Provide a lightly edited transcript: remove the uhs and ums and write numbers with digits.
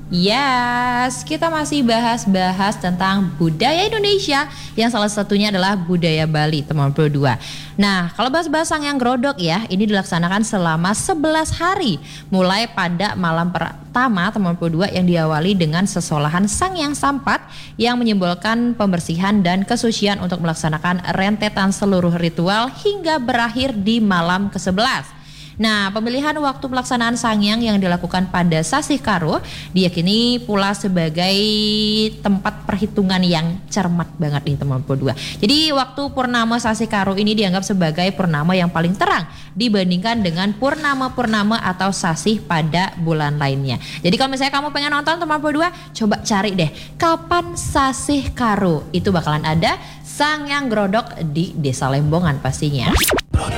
Yes, kita masih bahas-bahas tentang budaya Indonesia yang salah satunya adalah budaya Bali, teman berdua. Nah, kalau bahas-bahas Sangyang Grodok ya, ini dilaksanakan selama 11 hari, mulai pada malam pertama teman berdua yang diawali dengan sesolahan Sangyang Sampat yang menyimbolkan pembersihan dan kesucian untuk melaksanakan rentetan seluruh ritual hingga berakhir di malam ke-11. Nah, pemilihan waktu pelaksanaan Sangyang yang dilakukan pada Sasih Karo diyakini pula sebagai tempat perhitungan yang cermat banget nih teman berdua. Jadi waktu purnama Sasih Karo ini dianggap sebagai purnama yang paling terang dibandingkan dengan purnama-purnama atau sasih pada bulan lainnya. Jadi kalau misalnya kamu pengen nonton teman berdua, coba cari deh kapan Sasih Karo. Itu bakalan ada Sangyang Grodok di Desa Lembongan pastinya.